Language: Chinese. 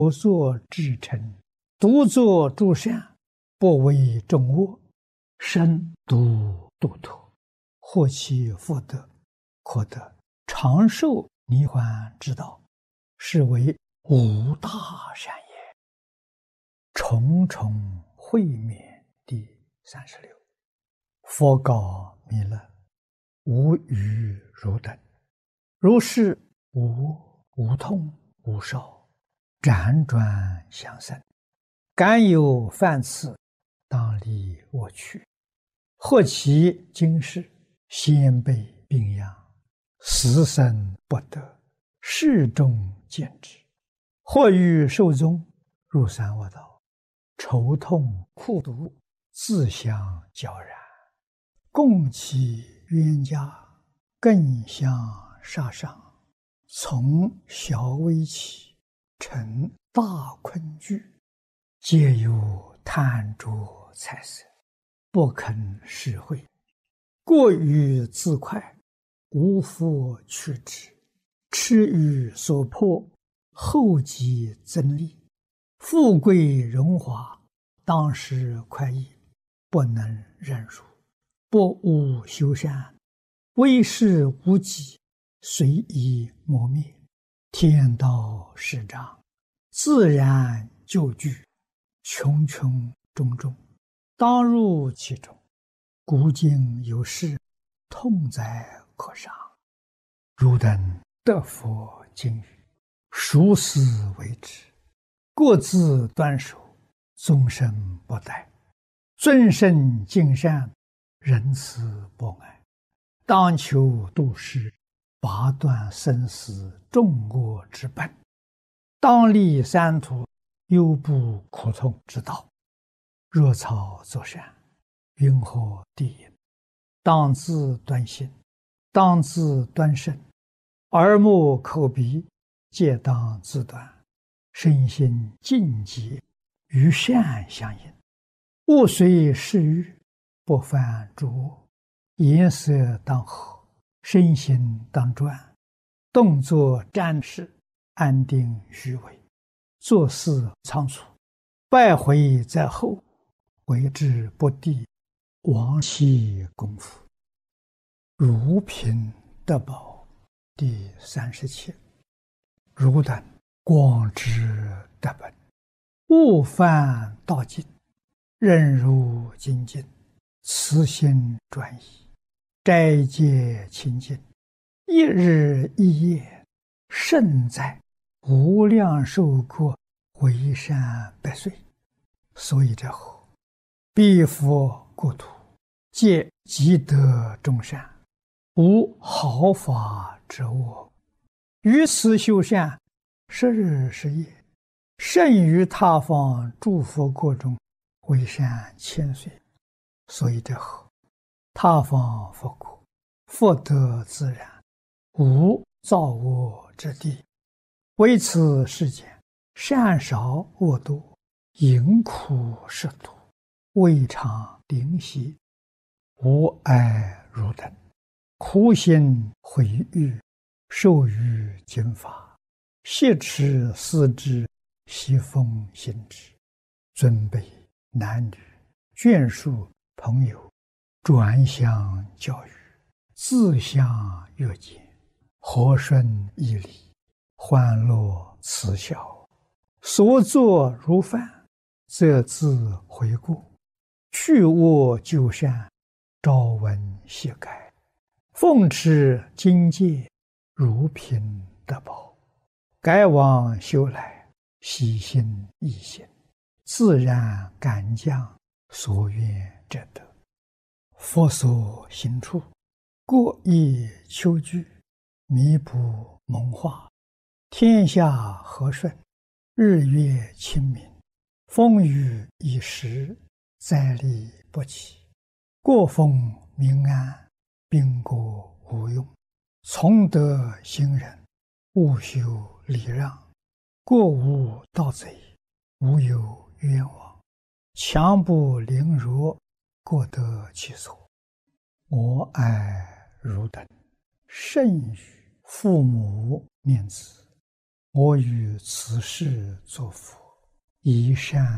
不作至诚，独作诸善，不为众恶，身独度脱，获其福德，可得长寿离患之道，是为无大善也。重重会面第36。佛告弥勒：无余汝等，如是无痛无烧，辗转相生，敢有犯次，当离我去。或其今世先辈病殃，死生不得，世众见之；或欲寿终，入三恶道，愁痛苦毒，自相交然，共其冤家，更相杀伤，从小危起，成大困惧，皆有贪着财色，不肯施惠，过于自快，无复去之，痴于所迫，后继增利，富贵荣华，当时快意，不能忍辱，不务修善，为事无己，随意磨灭，天道始彰，自然就具，穷穷种种，当入其中，古今有事，痛哉可伤。汝等得佛经语，熟思为之，各自端守，终身不殆，尊圣敬善，仁慈博爱，当求度世，拔断生死众恶之本，当立三途，忧怖苦痛之道。若草作善，云何地也？当自端心，当自端身，耳目口鼻皆当自端，身心净洁，与善相应，勿随世欲，不犯诸恶，颜色当和，身心当专，动作瞻视，安定虚伪，做事仓促，败毁在后，为之不第，亡其功夫。如贫得宝第37。汝等广知德本，勿犯道境，任如精进，慈心专一，斋戒清净，一日一夜，胜在无量寿国，为善百岁。所以者何？彼佛国土，皆积德众善，无毫发之恶，于此修善，10日10夜，胜于他方诸佛国中，为善千岁。所以者何？他方佛国，福德自然，无造恶之地，为此世间善少恶多，淫苦食毒，未尝灵犀，无碍汝等，苦心毁誉，受于经法，挟持思之，习奉行之，尊卑男女眷属朋友，转相教育，自相约见，和顺义理，欢乐慈孝，所作如犯，则自悔过，去恶就善，朝闻夕改，奉持经戒，如贫得宝，改往修来，喜心易行，自然感将所愿者得。佛所行处，过亦丘居，弥补蒙化，天下和顺，日月清明，风雨已时，灾利不起，过风民安，兵国无用，从德行人，勿修礼让，过无盗贼，无有冤枉，强不凌辱，各得其所。我爱汝等，甚于父母念子， 我于此世作佛，以善